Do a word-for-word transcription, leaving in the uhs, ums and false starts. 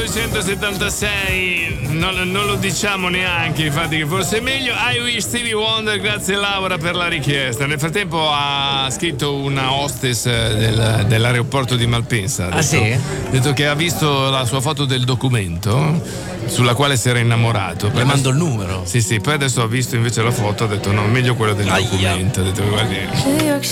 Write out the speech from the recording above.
millenovecentosettantasei, non, non lo diciamo neanche, infatti, che forse è meglio. I Wish Stevie Wonder, grazie Laura per la richiesta. Nel frattempo ha scritto una hostess del, dell'aeroporto di Malpensa. Ha detto, ah sì? Ha detto che ha visto la sua foto del documento sulla quale si era innamorato. Le mando il numero. Sì, sì, poi adesso ha visto invece la foto, ha detto no, meglio quella del Aia. documento. Ha detto guardi.